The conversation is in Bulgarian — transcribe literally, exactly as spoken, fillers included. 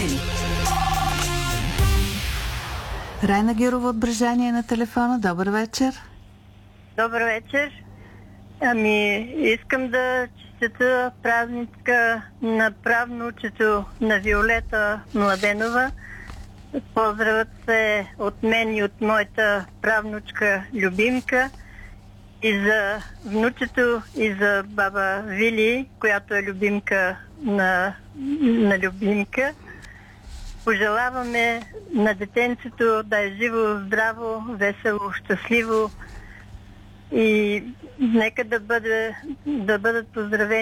приятели. Райна Гирова от Брежание на телефона. Добър вечер. Добър вечер. Ами, искам да честитя празника на правнучето на Виолета Младенова. Поздравят се от мен и от моята правнучка Любимка, и за внучето, и за баба Вили, която е любимка на, на Любимка. Пожелаваме на детенцето да е живо, здраво, весело, щастливо и нека да, бъде, да бъдат поздравени